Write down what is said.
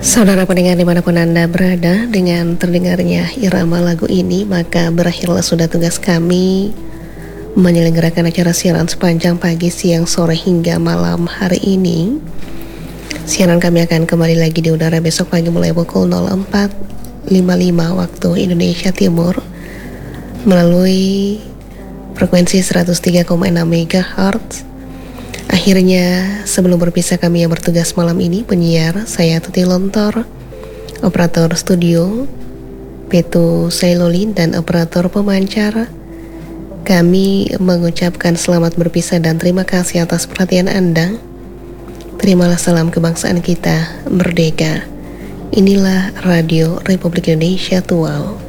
Saudara pendengar dimanapun Anda berada, dengan terdengarnya irama lagu ini, maka berakhirlah sudah tugas kami menyelenggarakan acara siaran sepanjang pagi, siang, sore hingga malam hari ini. Siaran kami akan kembali lagi di udara besok pagi mulai pukul 04.55 waktu Indonesia Timur melalui frekuensi 103,6 MHz. Akhirnya, sebelum berpisah kami yang bertugas malam ini, penyiar, saya Tuti Lontor, operator studio, Petu Sailolin, dan operator pemancar, kami mengucapkan selamat berpisah dan terima kasih atas perhatian Anda. Terimalah salam kebangsaan kita, merdeka. Inilah Radio Republik Indonesia Tual.